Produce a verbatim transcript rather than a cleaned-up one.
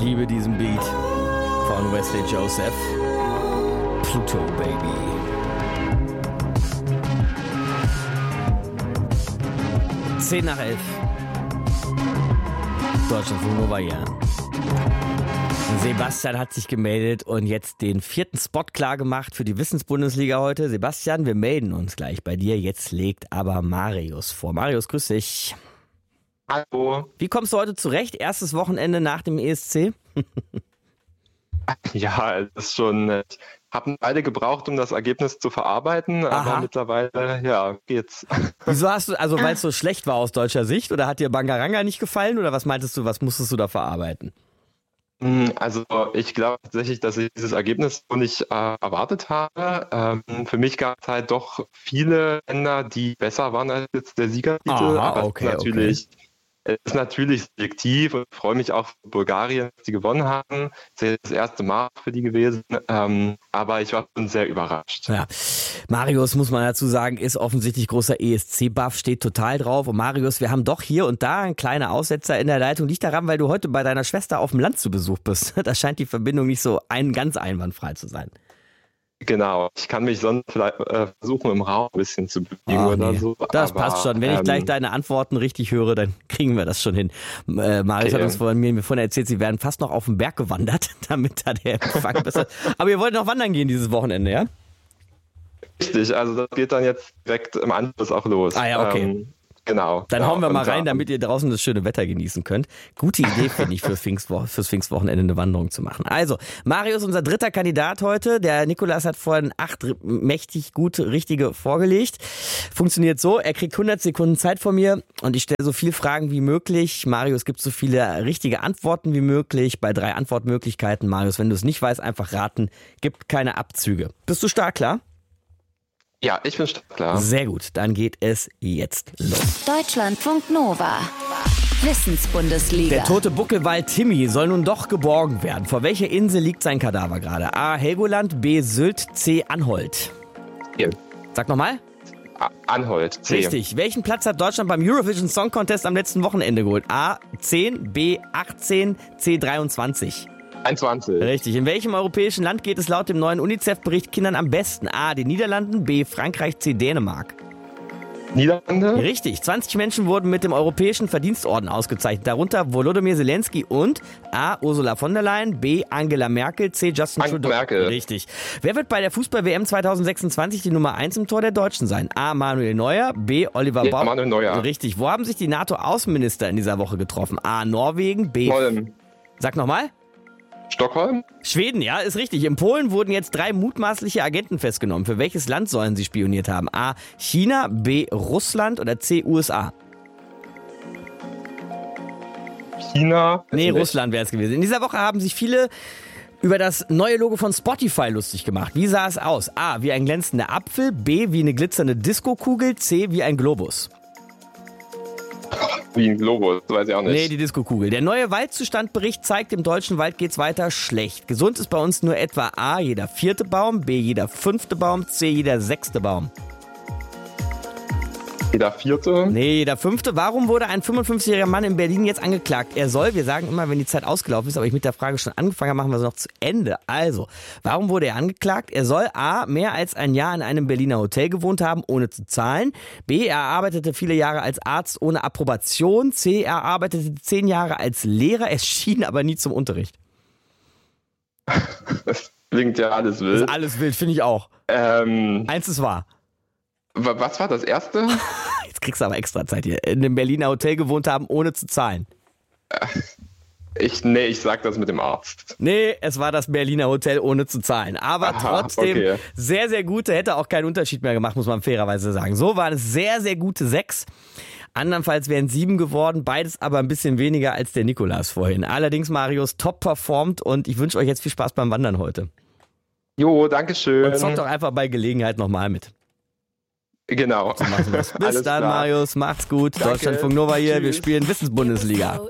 liebe diesen Beat von Wesley Joseph. Pluto Baby. Zehn nach elf. Deutschlandfunk Nova, ja. Sebastian hat sich gemeldet und jetzt den vierten Spot klar gemacht für die Wissensbundesliga heute. Sebastian, wir melden uns gleich bei dir. Jetzt legt aber Marius vor. Marius, grüß dich. Hallo. Wie kommst du heute zurecht? Erstes Wochenende nach dem E S C? Ja, es ist schon, ich habe eine Weile gebraucht, um das Ergebnis zu verarbeiten, Aha. aber mittlerweile, ja, geht's. Wieso hast du, also weil es so schlecht war aus deutscher Sicht, oder hat dir Bangaranga nicht gefallen, oder was meintest du, was musstest du da verarbeiten? Also ich glaube tatsächlich, dass ich dieses Ergebnis so nicht äh, erwartet habe. Ähm, für mich gab es halt doch viele Länder, die besser waren als jetzt der Siegertitel. Aha, aber okay, natürlich, okay. Es ist natürlich subjektiv und ich freue mich auch für Bulgarien, dass die gewonnen haben. Das ist das erste Mal für die gewesen, ähm, aber ich war schon sehr überrascht. Ja. Marius, muss man dazu sagen, ist offensichtlich großer E S C-Buff, steht total drauf. Und Marius, wir haben doch hier und da einen kleinen Aussetzer in der Leitung. Liegt daran, weil du heute bei deiner Schwester auf dem Land zu Besuch bist. Da scheint die Verbindung nicht so ein, ganz einwandfrei zu sein. Genau, ich kann mich sonst vielleicht äh, versuchen, im Raum ein bisschen zu bewegen oh, oder nee. so. Das aber, passt schon. Wenn ähm, ich gleich deine Antworten richtig höre, dann kriegen wir das schon hin. Äh, Marius okay. hat uns vorhin, mir vorhin erzählt, sie wären fast noch auf den Berg gewandert, damit da der Empfang besser ist. Aber ihr wollt noch wandern gehen dieses Wochenende, ja? Richtig, also das geht dann jetzt direkt im Anschluss auch los. Ah ja, okay. Ähm, Genau. Dann ja, hauen wir mal rein, da, damit ihr draußen das schöne Wetter genießen könnt. Gute Idee, finde ich, für Pfingstwo- fürs Pfingstwochenende eine Wanderung zu machen. Also, Marius, unser dritter Kandidat heute. Der Nikolas hat vorhin acht mächtig gut richtige vorgelegt. Funktioniert so, er kriegt hundert Sekunden Zeit von mir und ich stelle so viele Fragen wie möglich. Marius gibt so viele richtige Antworten wie möglich. Bei drei Antwortmöglichkeiten, Marius, wenn du es nicht weißt, einfach raten. Gibt keine Abzüge. Bist du stark, klar? Ja, ich bin stark, klar. Sehr gut, dann geht es jetzt los. Deutschlandfunk Nova. Wissensbundesliga. Der tote Buckelwal Timmy soll nun doch geborgen werden. Vor welcher Insel liegt sein Kadaver gerade? A. Helgoland, B. Sylt, C. Anholt. Hier. Sag nochmal. Anholt, C. Richtig. Welchen Platz hat Deutschland beim Eurovision Song Contest am letzten Wochenende geholt? A. zehn, B. achtzehn, C. dreiundzwanzig. einundzwanzig. Richtig. In welchem europäischen Land geht es laut dem neuen UNICEF-Bericht Kindern am besten? A. Den Niederlanden, B. Frankreich, C. Dänemark. Niederlande? Richtig. zwanzig Menschen wurden mit dem Europäischen Verdienstorden ausgezeichnet. Darunter Volodymyr Zelensky und A. Ursula von der Leyen, B. Angela Merkel, C. Justin Angela Trudeau. Merkel. Richtig. Wer wird bei der Fußball-W M zwanzig sechsundzwanzig die Nummer eins im Tor der Deutschen sein? A. Manuel Neuer, B. Oliver Ja, Baumann. Manuel Neuer. Richtig. Wo haben sich die NATO-Außenminister in dieser Woche getroffen? A. Norwegen, B. Polen. Sag nochmal. Stockholm? Schweden, ja, ist richtig. In Polen wurden jetzt drei mutmaßliche Agenten festgenommen. Für welches Land sollen sie spioniert haben? A. China, B. Russland oder C. U S A? China? Nee, Nicht. Russland wäre es gewesen. In dieser Woche haben sich viele über das neue Logo von Spotify lustig gemacht. Wie sah es aus? A. Wie ein glänzender Apfel, B. Wie eine glitzernde Diskokugel, C. Wie ein Globus. Wie ein Globus, weiß ich auch nicht. Nee, die Diskokugel. Der neue Waldzustandbericht zeigt, im deutschen Wald geht's weiter schlecht. Gesund ist bei uns nur etwa A. jeder vierte Baum, B. jeder fünfte Baum, C. jeder sechste Baum. Jeder vierte? Nee, jeder fünfte. Warum wurde ein fünfundfünfzigjähriger Mann in Berlin jetzt angeklagt? Er soll, wir sagen immer, wenn die Zeit ausgelaufen ist, aber ich mit der Frage schon angefangen habe, machen wir sie noch zu Ende. Also, warum wurde er angeklagt? Er soll A. mehr als ein Jahr in einem Berliner Hotel gewohnt haben, ohne zu zahlen. B. Er arbeitete viele Jahre als Arzt ohne Approbation. C. Er arbeitete zehn Jahre als Lehrer, erschien aber nie zum Unterricht. Das klingt ja alles Das wild. ist alles wild, finde ich auch. Ähm, Eins ist wahr. wa- was war das erste? Jetzt kriegst du aber extra Zeit hier. In einem Berliner Hotel gewohnt haben, ohne zu zahlen. Ich, nee, ich sag das mit dem Arzt. Nee, es war das Berliner Hotel ohne zu zahlen. Aber Aha, trotzdem okay. sehr, sehr gute, hätte auch keinen Unterschied mehr gemacht, muss man fairerweise sagen. So waren es sehr, sehr gute sechs. Andernfalls wären sieben geworden, beides aber ein bisschen weniger als der Nikolas vorhin. Allerdings, Marius, top performt und ich wünsche euch jetzt viel Spaß beim Wandern heute. Jo, danke schön. Und zockt doch einfach bei Gelegenheit nochmal mit. Genau. So machen wir's. Bis Alles dann, klar. Marius, macht's gut. Danke. Deutschlandfunk Nova hier, wir Tschüss. spielen Wissensbundesliga.